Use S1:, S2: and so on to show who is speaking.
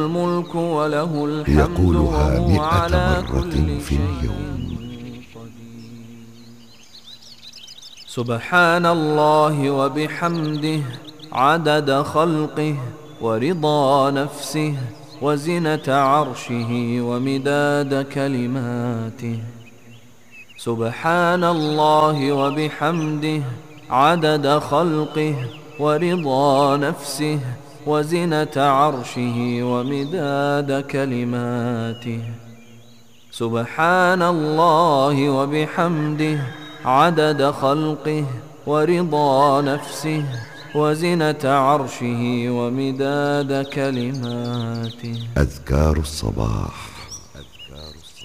S1: الملك وله الحمد
S2: يقولها
S1: وهو
S2: 100
S1: على
S2: مرة
S1: كل
S2: في اليوم.
S1: شيء قدير. سبحان الله وبحمده عدد خلقه ورضا نفسه وزنة عرشه ومداد كلماته. سبحان الله وبحمده عدد خلقه ورضا نفسه وزنة عرشه ومداد كلماته. سبحان الله وبحمده عدد خلقه ورضا نفسه وزنة عرشه ومداد كلماته.
S2: أذكار الصباح.